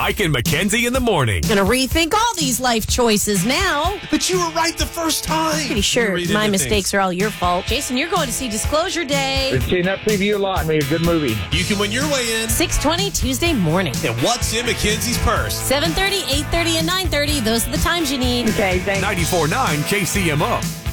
Mike and Mackenzie in the morning. Gonna rethink all these life choices now. But you were right the first time. Pretty sure Read my into mistakes are all your fault. Jason, you're going to see Disclosure Day. Been seeing that preview a lot. Made a good movie. You can win your way in. 6:20 Tuesday morning. And what's in Mackenzie's purse? 7:30, 8:30, and 9:30. Those are the times you need. Okay, thanks. 94.9 KCMO.